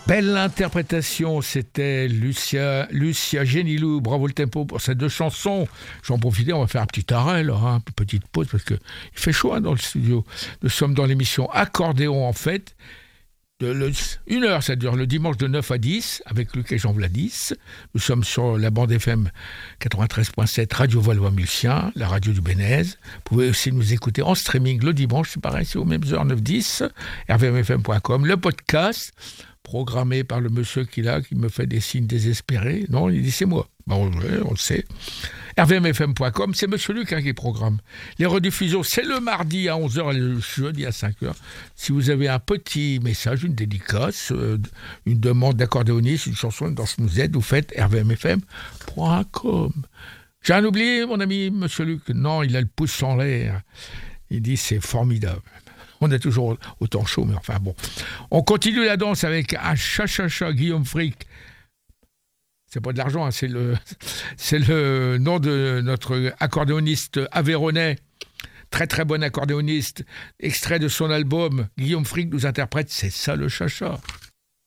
Belle interprétation, c'était Lucia Genilou, bravo le tempo pour ces deux chansons. J'en profite, on va faire un petit arrêt, là, une petite pause, parce qu'il fait chaud dans le studio. Nous sommes dans l'émission Accordéon, en fait. Une heure, ça dure le dimanche de 9 à 10, avec Luc et Jean Vladis. Nous sommes sur la bande FM 93.7, Radio Valois-Mulsien, la radio du Bénez. Vous pouvez aussi nous écouter en streaming le dimanche, c'est pareil, c'est aux mêmes heures, 9-10, rvmfm.com. Le podcast, programmé par le monsieur qui me fait des signes désespérés. Non, il dit c'est moi. Bon, on le sait. rvmfm.com, c'est monsieur Luc qui programme. Les rediffusions, c'est le mardi à 11h et le jeudi à 5h. Si vous avez un petit message, une dédicace, une demande d'accordéoniste, une chanson, une danse nous aide, vous faites rvmfm.com. J'ai rien oublié, mon ami monsieur Luc? Non, il a le pouce en l'air. Il dit c'est formidable. On est toujours autant chaud, mais enfin bon. On continue la danse avec un cha-cha-cha Guillaume Frick. C'est pas de l'argent, hein, c'est le nom de notre accordéoniste aveyronnais. Très très bon accordéoniste. Extrait de son album, Guillaume Frick nous interprète C'est ça le cha-cha.